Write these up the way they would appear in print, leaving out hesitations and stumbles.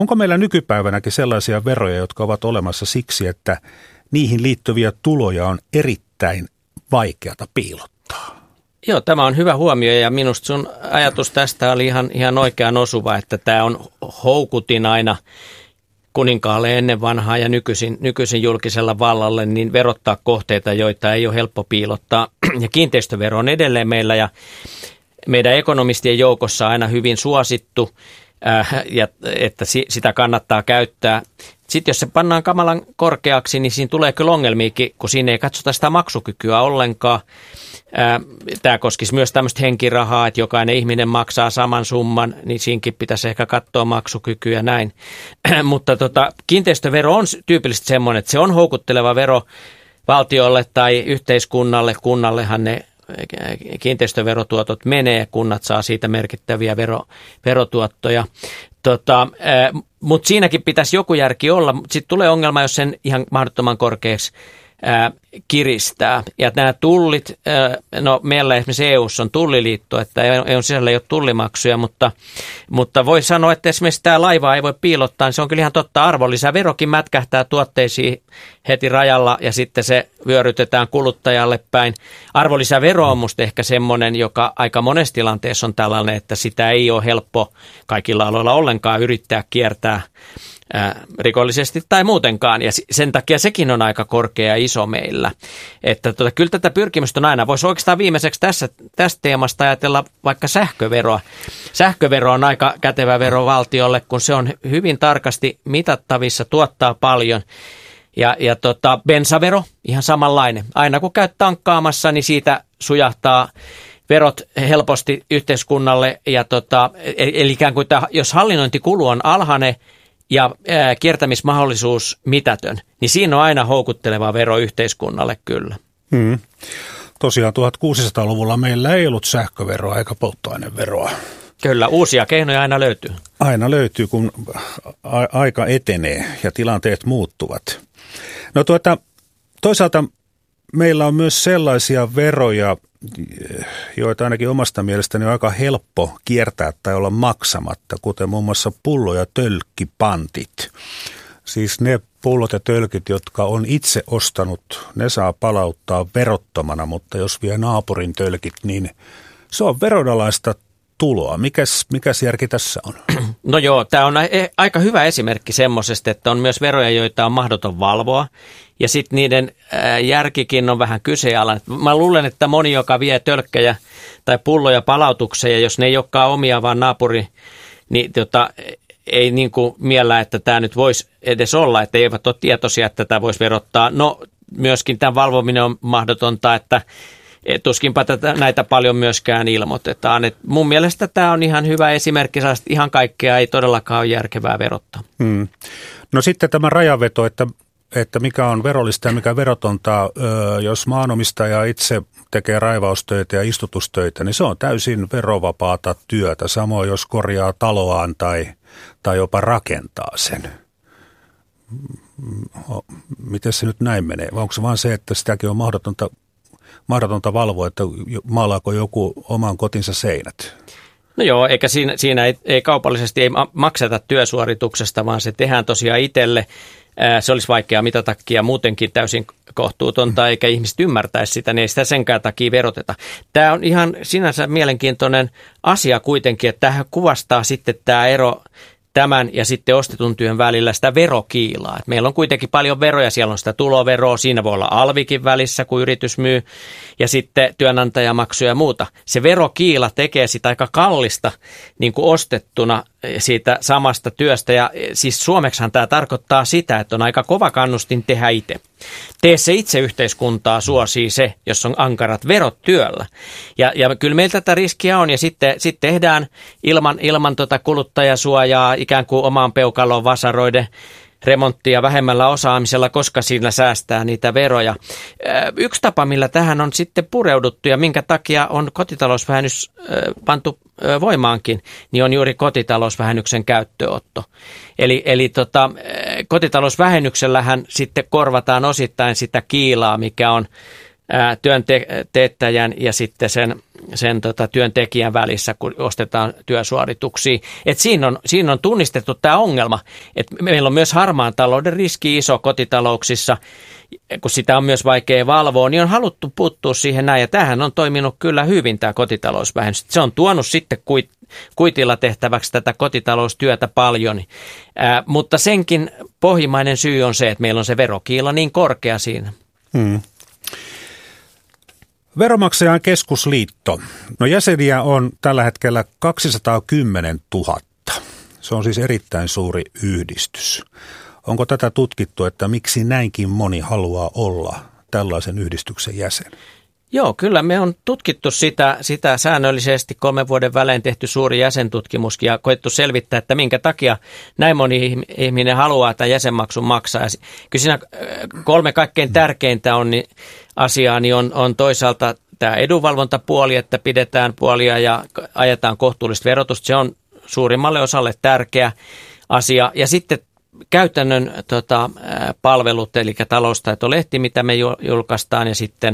Onko meillä nykypäivänäkin sellaisia veroja, jotka ovat olemassa siksi, että niihin liittyviä tuloja on erittäin vaikeata piilottaa? Joo, tämä on hyvä huomio ja minusta sun ajatus tästä oli ihan oikean osuva, että tämä on houkutin aina kuninkaalle ennen vanhaa ja nykyisin julkisella vallalle niin verottaa kohteita, joita ei ole helppo piilottaa. Ja kiinteistövero on edelleen meillä ja meidän ekonomistien joukossa aina hyvin suosittu, ja että sitä kannattaa käyttää. Sitten jos se pannaan kamalan korkeaksi, niin siinä tulee kyllä ongelmiakin, kun siinä ei katsota sitä maksukykyä ollenkaan. Tämä koskisi myös tämmöistä henkirahaa, että jokainen ihminen maksaa saman summan, niin siinäkin pitäisi ehkä katsoa maksukykyä ja näin. Mutta kiinteistövero on tyypillisesti semmoinen, että se on houkutteleva vero valtiolle tai yhteiskunnalle. Kunnallehan ne kiinteistöverotuotot menee, kunnat saa siitä merkittäviä verotuottoja. Mutta siinäkin pitäisi joku järki olla. Sitten tulee ongelma, jos sen ihan mahdottoman korkeaksi kiristää. Ja nämä tullit, no meillä esimerkiksi EU:ssa on tulliliitto, että EU:n sisällä ei ole tullimaksuja, mutta voi sanoa, että esimerkiksi tämä laiva ei voi piilottaa, niin se on kyllä ihan totta. Arvonlisäverokin mätkähtää tuotteisiin heti rajalla ja sitten se vyörytetään kuluttajalle päin. Arvonlisävero on musta ehkä semmoinen, joka aika monessa tilanteessa on tällainen, että sitä ei ole helppo kaikilla aloilla ollenkaan yrittää kiertää rikollisesti tai muutenkaan, ja sen takia sekin on aika korkea ja iso meillä. Että kyllä tätä pyrkimystä on aina. Voisi oikeastaan viimeiseksi tästä teemasta ajatella vaikka sähköveroa. Sähkövero on aika kätevä vero valtiolle, kun se on hyvin tarkasti mitattavissa, tuottaa paljon. Ja bensavero ihan samanlainen. Aina kun käyt tankkaamassa, niin siitä sujahtaa verot helposti yhteiskunnalle. Ja eli ikään kuin jos hallinnointikulu on alhainen, ja kiertämismahdollisuus mitätön, niin siinä on aina houkutteleva vero yhteiskunnalle kyllä. Tosiaan 1600-luvulla meillä ei ollut sähköveroa eikä polttoaineveroa. Kyllä, uusia keinoja aina löytyy. Aina löytyy, kun aika etenee ja tilanteet muuttuvat. No toisaalta meillä on myös sellaisia veroja, joita ainakin omasta mielestäni on aika helppo kiertää tai olla maksamatta, kuten muun muassa pullo- ja tölkkipantit. Siis ne pullot ja tölkit, jotka on itse ostanut, ne saa palauttaa verottomana, mutta jos vie naapurin tölkit, niin se on veronalaista tuloa. Mikäs järki tässä on? No joo, tämä on aika hyvä esimerkki semmoisesta, että on myös veroja, joita on mahdoton valvoa. Ja sitten niiden järkikin on vähän kyseenalainen. Mä luulen, että moni, joka vie tölkkejä tai pulloja palautukseen, jos ne ei olekaan omia, vaan naapuri, niin ei niin kuin miellä, että tämä nyt voisi edes olla, että eivät ole tietoisia, että tätä voisi verottaa. No myöskin tämän valvominen on mahdotonta, että tuskinpa näitä paljon myöskään ilmoitetaan. Et mun mielestä tämä on ihan hyvä esimerkki, ihan kaikkea ei todellakaan ole järkevää verottaa. No sitten tämä rajaveto, että mikä on verollista ja mikä verotonta, jos maanomistaja itse tekee raivaustöitä ja istutustöitä, niin se on täysin verovapaata työtä. Samoin jos korjaa taloaan tai jopa rakentaa sen. Miten se nyt näin menee? Vai onko se vaan se, että sitäkin on mahdotonta valvoa, että maalaako joku oman kotinsa seinät? No joo, eikä siinä ei kaupallisesti ei makseta työsuorituksesta, vaan se tehdään tosiaan itselle. Se olisi vaikea mitä takia muutenkin täysin kohtuutonta, eikä ihmiset ymmärtäisi sitä, niin ei sitä senkään takia veroteta. Tämä on ihan sinänsä mielenkiintoinen asia kuitenkin, että tämähän kuvastaa sitten tämä ero tämän ja sitten ostetun työn välillä sitä verokiilaa. Et meillä on kuitenkin paljon veroja, siellä on sitä tuloveroa, siinä voi olla alvikin välissä, kun yritys myy, ja sitten työnantajamaksuja ja muuta. Se verokiila tekee sitä aika kallista niin kuin ostettuna siitä samasta työstä, ja siis suomeksihan tämä tarkoittaa sitä, että on aika kova kannustin tehdä itse. Tee se itse yhteiskuntaa suosii se, jos on ankarat verot työllä. Ja kyllä meillä tätä riskiä on, ja sitten tehdään ilman kuluttajasuojaa ikään kuin omaan peukaloon vasaroiden remonttia vähemmällä osaamisella, koska siinä säästää niitä veroja. Yksi tapa, millä tähän on sitten pureuduttu ja minkä takia on kotitalousvähennys pantu voimaankin, niin on juuri kotitalousvähennyksen käyttöönotto. Eli kotitalousvähennyksellähän sitten korvataan osittain sitä kiilaa, mikä on työnteettäjän ja sitten sen työntekijän välissä, kun ostetaan työsuorituksia. Et siinä on tunnistettu tämä ongelma, että meillä on myös harmaan talouden riski iso kotitalouksissa, kun sitä on myös vaikea valvoa, niin on haluttu puuttua siihen näin. Ja tämähän on toiminut kyllä hyvin tämä kotitalousvähennys. Se on tuonut sitten kuitilla tehtäväksi tätä kotitaloustyötä paljon, mutta senkin pohjimmainen syy on se, että meillä on se verokiila niin korkea siinä. Veronmaksajain keskusliitto. No jäseniä on tällä hetkellä 210 000. Se on siis erittäin suuri yhdistys. Onko tätä tutkittu, että miksi näinkin moni haluaa olla tällaisen yhdistyksen jäsen? Joo, kyllä me on tutkittu sitä säännöllisesti 3 vuoden välein tehty suuri jäsentutkimus ja koettu selvittää, että minkä takia näin moni ihminen haluaa tämän jäsenmaksun maksaa. Kyllä siinä 3 kaikkein tärkeintä asiaa on toisaalta tämä edunvalvontapuoli, että pidetään puolia ja ajetaan kohtuullista verotusta. Se on suurimmalle osalle tärkeä asia. Ja sitten käytännön palvelut, eli taloustaitolehti, mitä me julkaistaan, ja sitten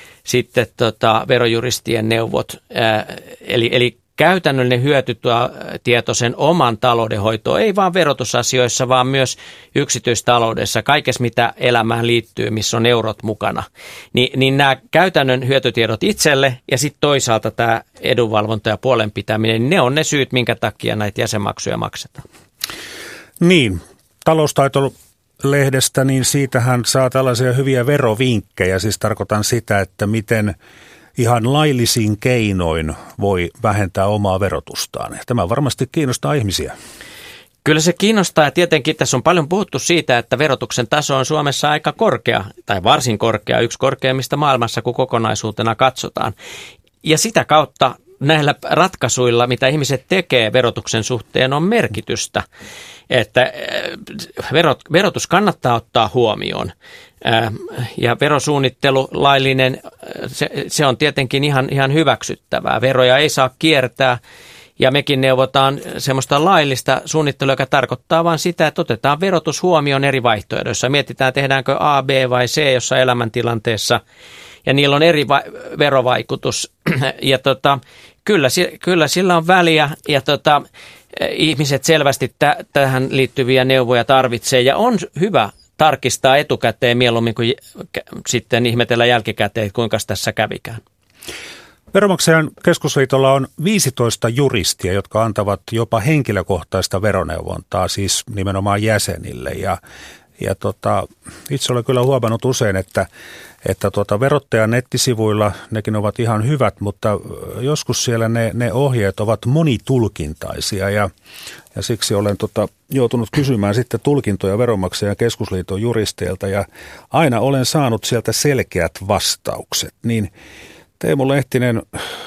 verojuristien neuvot, eli käytännöllinen hyötytieto sen oman taloudenhoitoon, ei vaan verotusasioissa, vaan myös yksityistaloudessa, kaikessa mitä elämään liittyy, missä on eurot mukana. Niin nämä käytännön hyötytiedot itselle ja sitten toisaalta tämä edunvalvonta ja puolenpitäminen, niin ne on ne syyt, minkä takia näitä jäsenmaksuja maksetaan. Niin, taloustaitolehdestä, niin siitähän saa tällaisia hyviä verovinkkejä, siis tarkoitan sitä, että miten ihan laillisin keinoin voi vähentää omaa verotustaan. Tämä varmasti kiinnostaa ihmisiä. Kyllä se kiinnostaa ja tietenkin tässä on paljon puhuttu siitä, että verotuksen taso on Suomessa aika korkea tai varsin korkea, yksi korkeimmista maailmassa, kun kokonaisuutena katsotaan. Ja sitä kautta näillä ratkaisuilla, mitä ihmiset tekee verotuksen suhteen, on merkitystä, että verotus kannattaa ottaa huomioon. Ja verosuunnittelu laillinen, se on tietenkin ihan hyväksyttävää. Veroja ei saa kiertää ja mekin neuvotaan semmoista laillista suunnittelua, joka tarkoittaa vain sitä, että otetaan verotus huomioon eri vaihtoehdoissa. Mietitään, tehdäänkö A, B vai C jossain elämäntilanteessa ja niillä on eri verovaikutus. Ja kyllä sillä on väliä ja ihmiset selvästi tähän liittyviä neuvoja tarvitsee ja on hyvä tarkistaa etukäteen mieluummin kuin sitten ihmetellä jälkikäteen, kuinka tässä kävikään. Veronmaksajan keskusliitolla on 15 juristia, jotka antavat jopa henkilökohtaista veroneuvontaa, siis nimenomaan jäsenille. Ja itse olen kyllä huomannut usein, että verottajan nettisivuilla nekin ovat ihan hyvät, mutta joskus siellä ne ohjeet ovat monitulkintaisia ja siksi olen joutunut kysymään sitten tulkintoja Veronmaksajan keskusliiton juristeilta ja aina olen saanut sieltä selkeät vastaukset. Niin Teemu Lehtinen,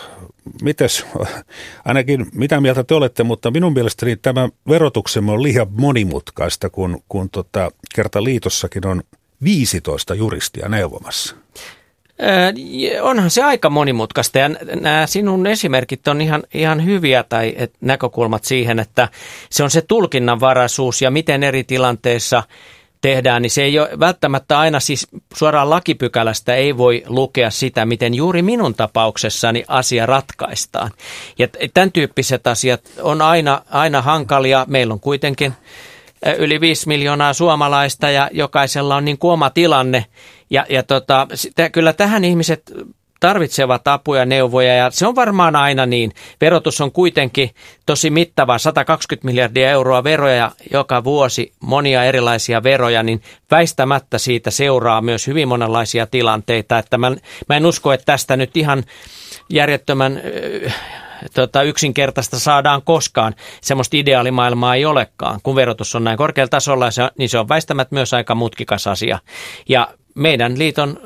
ainakin mitä mieltä te olette, mutta minun mielestäni tämä verotuksemme on liian monimutkaista, kun kerta liitossakin on 15 juristia neuvomassa. Onhan se aika monimutkaista ja nämä sinun esimerkit on ihan hyviä tai näkökulmat siihen, että se on se tulkinnanvaraisuus ja miten eri tilanteissa tehdään, niin se ei ole välttämättä aina siis suoraan lakipykälästä ei voi lukea sitä, miten juuri minun tapauksessani asia ratkaistaan. Ja tämän tyyppiset asiat on aina hankalia. Meillä on kuitenkin yli 5 miljoonaa suomalaista ja jokaisella on niin kuin oma tilanne. Kyllä tähän ihmiset tarvitsevat apuja ja neuvoja ja se on varmaan aina niin. Verotus on kuitenkin tosi mittava, 120 miljardia euroa veroja joka vuosi, monia erilaisia veroja, niin väistämättä siitä seuraa myös hyvin monenlaisia tilanteita. Että mä en usko, että tästä nyt ihan järjettömän yksinkertaista saadaan koskaan. Semmoista ideaalimaailmaa ei olekaan. Kun verotus on näin korkealla tasolla, niin se on väistämättä myös aika mutkikas asia. Ja meidän liiton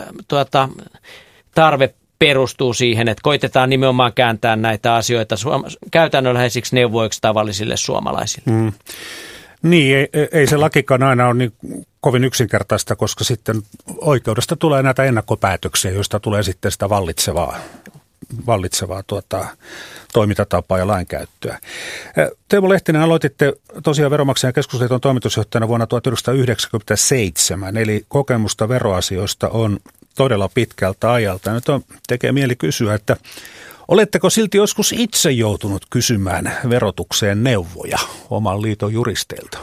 tarve perustuu siihen, että koitetaan nimenomaan kääntää näitä asioita käytännönläheisiksi neuvoiksi tavallisille suomalaisille. Niin, ei se lakikaan aina ole niin kovin yksinkertaista, koska sitten oikeudesta tulee näitä ennakkopäätöksiä, joista tulee sitten sitä vallitsevaa toimintatapaa ja lainkäyttöä. Teemu Lehtinen, aloititte tosiaan Veronmaksajan keskusliiton toimitusjohtajana vuonna 1997, eli kokemusta veroasioista on todella pitkältä ajalta. Nyt tekee mieli kysyä, että oletteko silti joskus itse joutunut kysymään verotukseen neuvoja oman liiton juristeilta?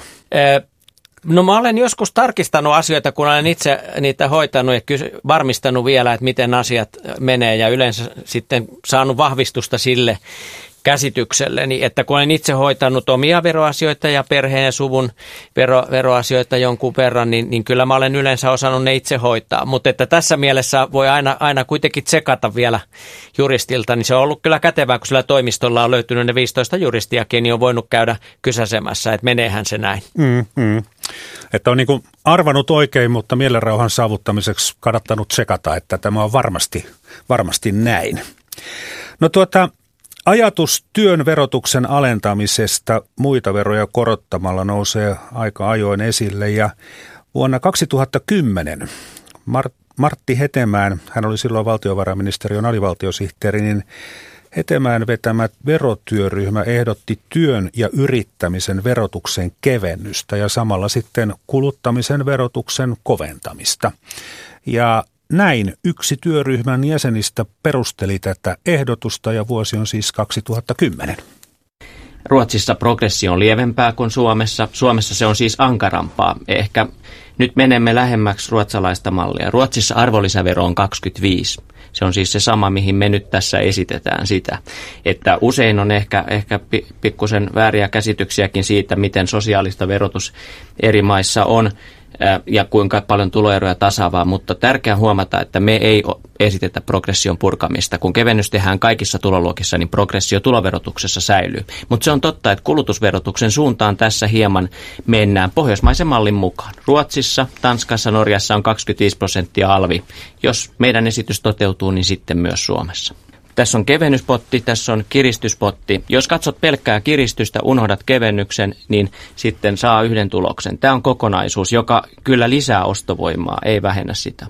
No mä olen joskus tarkistanut asioita, kun olen itse niitä hoitanut ja varmistanut vielä, että miten asiat menee ja yleensä sitten saanut vahvistusta sille käsitykselleni, että kun olen itse hoitanut omia veroasioita ja perheen ja suvun veroasioita jonkun verran, niin kyllä mä olen yleensä osannut ne itse hoitaa. Mutta että tässä mielessä voi aina kuitenkin tsekata vielä juristilta, niin se on ollut kyllä kätevää, kun sillä toimistolla on löytynyt ne 15 juristiakin, niin on voinut käydä kysäsemässä, että meneehän se näin. Että on niin kuin arvannut oikein, mutta mielenrauhan saavuttamiseksi kannattanut tsekata, että tämä on varmasti näin. No ajatus työn verotuksen alentamisesta muita veroja korottamalla nousee aika ajoin esille ja vuonna 2010 Martti Hetemäen, hän oli silloin valtiovarainministeriön alivaltiosihteeri, niin Hetemäen vetämä verotyöryhmä ehdotti työn ja yrittämisen verotuksen kevennystä ja samalla sitten kuluttamisen verotuksen koventamista. Ja näin yksi työryhmän jäsenistä perusteli tätä ehdotusta ja vuosi on siis 2010. Ruotsissa progressio on lievempää kuin Suomessa. Suomessa se on siis ankarampaa. Ehkä nyt menemme lähemmäksi ruotsalaista mallia. Ruotsissa arvonlisävero on 25. Se on siis se sama, mihin me nyt tässä esitetään sitä. Että usein on ehkä pikkusen vääriä käsityksiäkin siitä, miten sosiaalista verotus eri maissa on ja kuinka paljon tuloeroja tasaavaa, mutta tärkeää huomata, että me ei esitetä progression purkamista. Kun kevennys tehdään kaikissa tuloluokissa, niin progressio tuloverotuksessa säilyy. Mutta se on totta, että kulutusverotuksen suuntaan tässä hieman mennään pohjoismaisen mallin mukaan. Ruotsissa, Tanskassa, Norjassa on 25% alvi. Jos meidän esitys toteutuu, niin sitten myös Suomessa. Tässä on kevennyspotti, tässä on kiristyspotti. Jos katsot pelkkää kiristystä, unohdat kevennyksen, niin sitten saa yhden tuloksen. Tämä on kokonaisuus, joka kyllä lisää ostovoimaa, ei vähennä sitä.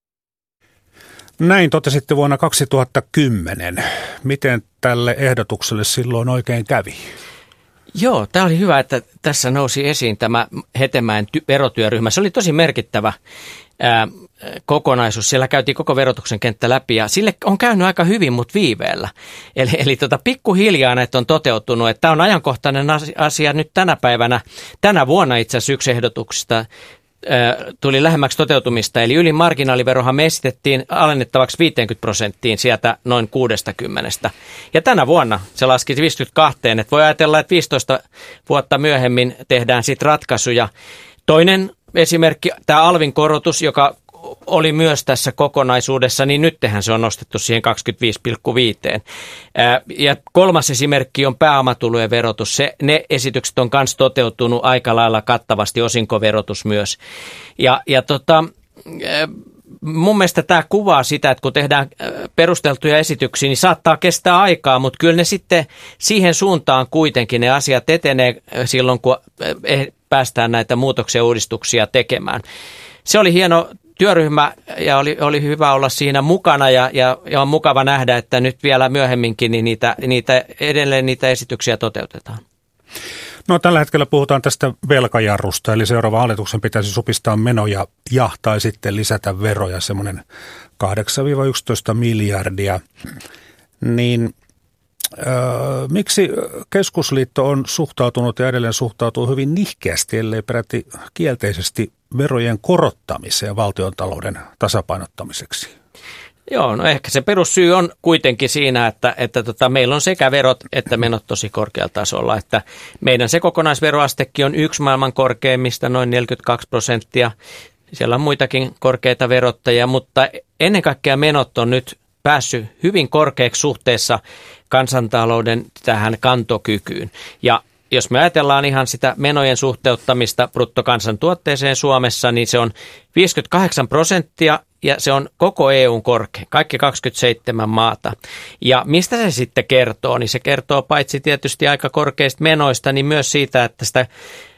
Näin totesitte vuonna 2010. Miten tälle ehdotukselle silloin oikein kävi? Joo, tämä oli hyvä, että tässä nousi esiin tämä Hetemäen verotyöryhmä. Se oli tosi merkittävä kokonaisuus. Siellä käytiin koko verotuksen kenttä läpi ja sille on käynyt aika hyvin, mutta viiveellä. Eli pikkuhiljaa näitä on toteutunut. Että tämä on ajankohtainen asia nyt tänä vuonna itse asiassa yksi ehdotuksista tuli lähemmäksi toteutumista. Eli ylin marginaaliverohan me esitettiin alennettavaksi 50% sieltä noin 60. Ja tänä vuonna se laski 52. Että voi ajatella, että 15 vuotta myöhemmin tehdään sitten ratkaisuja. Toinen esimerkki, tämä alvin korotus, joka oli myös tässä kokonaisuudessa, niin nyttehän se on nostettu siihen 25,5. Ja kolmas esimerkki on pääomatulojen verotus. Ne esitykset on myös toteutunut aika lailla kattavasti, osinkoverotus myös. Ja mun mielestä tämä kuvaa sitä, että kun tehdään perusteltuja esityksiä, niin saattaa kestää aikaa, mutta kyllä ne sitten siihen suuntaan kuitenkin ne asiat etenee silloin, kun päästään näitä muutoksia ja uudistuksia tekemään. Se oli hieno työryhmä ja oli hyvä olla siinä mukana ja on mukava nähdä, että nyt vielä myöhemminkin niin edelleen niitä esityksiä toteutetaan. No tällä hetkellä puhutaan tästä velkajarrusta, eli seuraava hallituksen pitäisi supistaa menoja tai sitten lisätä veroja semmoinen 8-11 miljardia. Niin miksi keskusliitto on suhtautunut ja edelleen suhtautuu hyvin nihkeästi, ellei peräti kielteisesti verojen korottamiseen valtiontalouden tasapainottamiseksi? Joo, no ehkä se perussyy on kuitenkin siinä, että meillä on sekä verot että menot tosi korkealla tasolla. Että meidän se kokonaisveroastekin on yksi maailman korkeimmista, noin 42%. Siellä on muitakin korkeita verottajia, mutta ennen kaikkea menot on nyt päässyt hyvin korkeaksi suhteessa kansantalouden tähän kantokykyyn. Ja jos me ajatellaan ihan sitä menojen suhteuttamista bruttokansantuotteeseen Suomessa, niin se on 58% ja se on koko EUn korkein, kaikki 27 maata. Ja mistä se sitten kertoo? Niin se kertoo paitsi tietysti aika korkeista menoista, niin myös siitä, että sitä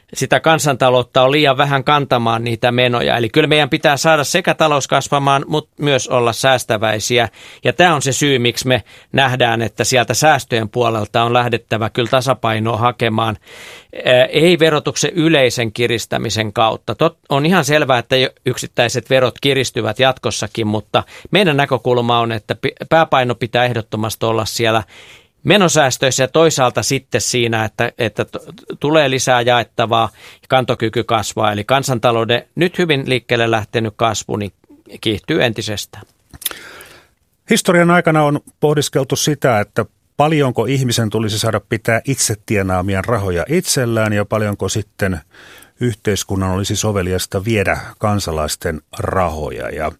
sitä kansantaloutta on liian vähän kantamaan niitä menoja. Eli kyllä meidän pitää saada sekä talous kasvamaan, mutta myös olla säästäväisiä. Ja tämä on se syy, miksi me nähdään, että sieltä säästöjen puolelta on lähdettävä kyllä tasapainoa hakemaan. Ei verotuksen yleisen kiristämisen kautta. On ihan selvää, että yksittäiset verot kiristyvät jatkossakin, mutta meidän näkökulma on, että pääpaino pitää ehdottomasti olla siellä menosäästöissä ja toisaalta sitten siinä, että tulee lisää jaettavaa ja kantokyky kasvaa. Eli kansantalouden nyt hyvin liikkeelle lähtenyt kasvu niin kiihtyy entisestään. Historian aikana on pohdiskeltu sitä, että paljonko ihmisen tulisi saada pitää itse tienaamien rahoja itsellään ja paljonko sitten yhteiskunnan olisi soveliasta viedä kansalaisten rahoja. Ja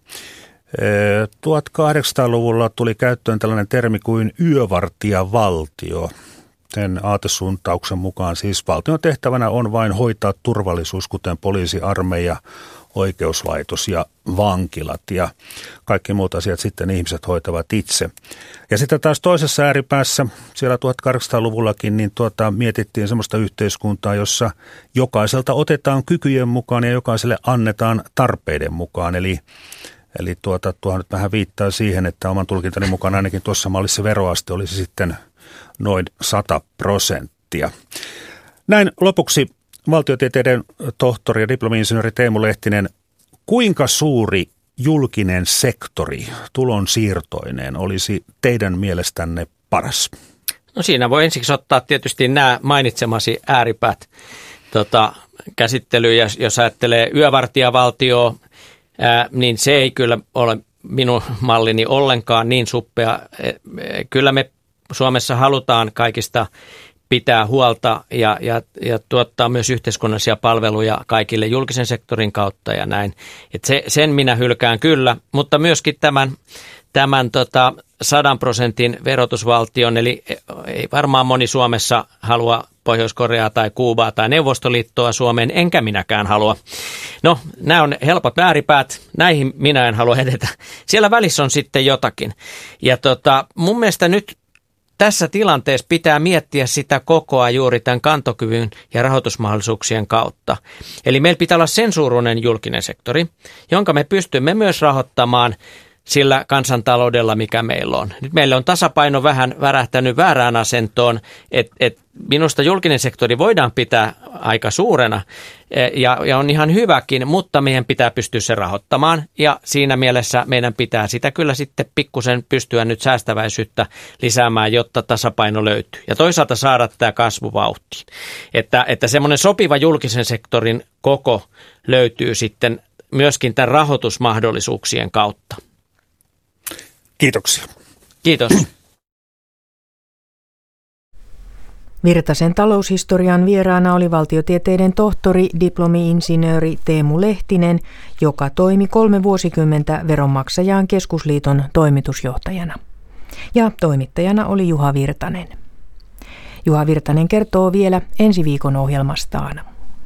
1800-luvulla tuli käyttöön tällainen termi kuin yövartijavaltio. Sen aatesuuntauksen mukaan siis valtion tehtävänä on vain hoitaa turvallisuus, kuten poliisi, armeija, oikeuslaitos ja vankilat ja kaikki muut asiat sitten ihmiset hoitavat itse. Ja sitten taas toisessa ääripäässä siellä 1800-luvullakin niin mietittiin semmoista yhteiskuntaa, jossa jokaiselta otetaan kykyjen mukaan ja jokaiselle annetaan tarpeiden mukaan. Eli tuo nyt vähän viittaa siihen, että oman tulkintani mukaan ainakin tuossa mallissa veroaste olisi sitten noin 100%. Näin lopuksi valtiotieteiden tohtori ja diplomi-insinööri Teemu Lehtinen, kuinka suuri julkinen sektori tulonsiirtoineen olisi teidän mielestänne paras? No siinä voi ensiksi ottaa tietysti nämä mainitsemasi ääripäät käsittelyyn, jos ajattelee yövartijavaltioa, niin se ei kyllä ole minun mallini ollenkaan niin suppea. Kyllä me Suomessa halutaan kaikista pitää huolta ja tuottaa myös yhteiskunnallisia palveluja kaikille julkisen sektorin kautta ja näin. Sen minä hylkään kyllä, mutta myöskin tämän 100% verotusvaltion, eli ei varmaan moni Suomessa halua Pohjois-Koreaa tai Kuubaa tai Neuvostoliittoa Suomeen, enkä minäkään halua. No, nämä on helpot ääripäät, näihin minä en halua edetä. Siellä välissä on sitten jotakin. Ja mun mielestä nyt tässä tilanteessa pitää miettiä sitä kokoa juuri tämän kantokyvyn ja rahoitusmahdollisuuksien kautta. Eli meillä pitää olla sen suuruinen julkinen sektori, jonka me pystymme myös rahoittamaan sillä kansantaloudella, mikä meillä on. Nyt meillä on tasapaino vähän värähtänyt väärään asentoon, että minusta julkinen sektori voidaan pitää aika suurena ja on ihan hyväkin, mutta meidän pitää pystyä se rahoittamaan ja siinä mielessä meidän pitää sitä kyllä sitten pikkusen pystyä nyt säästäväisyyttä lisäämään, jotta tasapaino löytyy. Ja toisaalta saada tämä kasvu vauhtiin, että semmoinen sopiva julkisen sektorin koko löytyy sitten myöskin tämän rahoitusmahdollisuuksien kautta. Kiitoksia. Kiitos. Virtasen taloushistorian vieraana oli valtiotieteiden tohtori, diplomi-insinööri Teemu Lehtinen, joka toimi 3 vuosikymmentä Veronmaksajain Keskusliiton toimitusjohtajana. Ja toimittajana oli Juha Virtanen. Juha Virtanen kertoo vielä ensi viikon ohjelmastaan.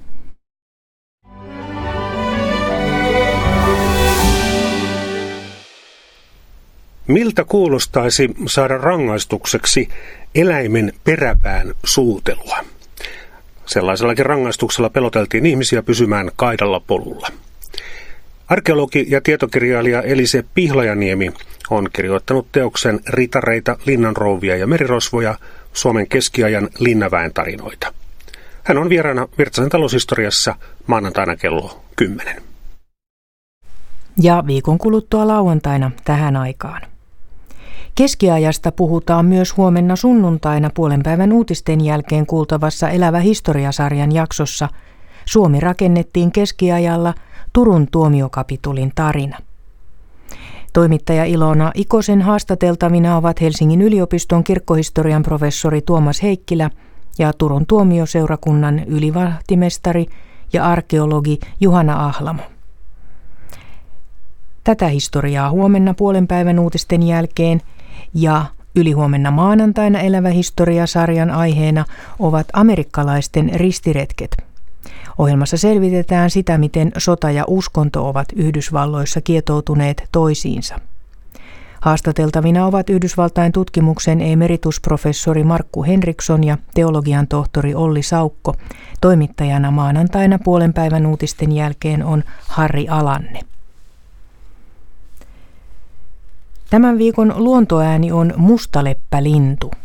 Miltä kuulostaisi saada rangaistukseksi eläimen peräpään suutelua? Sellaisellakin rangaistuksella peloteltiin ihmisiä pysymään kaidalla polulla. Arkeologi ja tietokirjailija Elise Pihlajaniemi on kirjoittanut teoksen Ritareita, linnanrouvia ja merirosvoja, Suomen keskiajan linnaväen tarinoita. Hän on vieraana Virtasen taloushistoriassa maanantaina kello 10. Ja viikon kuluttua lauantaina tähän aikaan. Keskiajasta puhutaan myös huomenna sunnuntaina puolen päivän uutisten jälkeen kuultavassa Elävä historiasarjan jaksossa. Suomi rakennettiin keskiajalla, Turun tuomiokapitulin tarina. Toimittaja Ilona Ikosen haastateltavina ovat Helsingin yliopiston kirkkohistorian professori Tuomas Heikkilä ja Turun tuomioseurakunnan ylivahtimestari ja arkeologi Juhana Ahlamo. Tätä historiaa huomenna puolen päivän uutisten jälkeen ja ylihuomenna maanantaina Elävä historiasarjan aiheena ovat amerikkalaisten ristiretket. Ohjelmassa selvitetään sitä, miten sota ja uskonto ovat Yhdysvalloissa kietoutuneet toisiinsa. Haastateltavina ovat Yhdysvaltain tutkimuksen emeritusprofessori Markku Henriksson ja teologian tohtori Olli Saukko. Toimittajana maanantaina puolen päivän uutisten jälkeen on Harri Alanne. Tämän viikon luontoääni on mustaleppälintu.